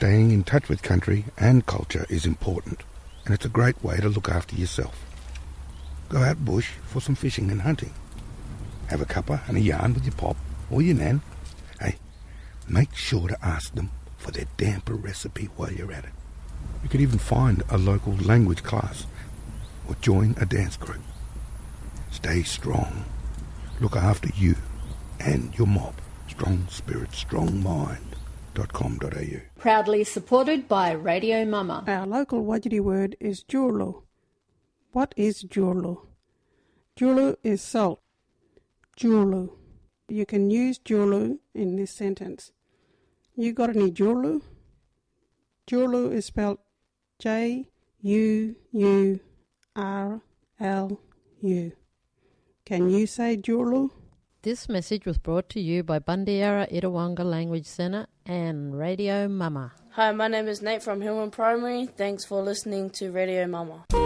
Staying in touch with country and culture is important, and it's a great way to look after yourself. Go out bush for some fishing and hunting. Have a cuppa and a yarn with your pop or your nan. Hey, make sure to ask them for their damper recipe while you're at it. You could even find a local language class or join a dance group. Stay strong. Look after you and your mob. Strong spirit, strong mind.com.au. Proudly supported by Radio Mama. Our local Wajiri word is julu. What is julu? Julu is salt. Julu. You can use julu in this sentence. You got any julu? Julu is spelled J-U-U-R-L-U. Can you say julu? This message was brought to you by Bundiara Itawanga Language Centre and Radio Mama. Hi, my name is Nate from Hillman Primary. Thanks for listening to Radio Mama.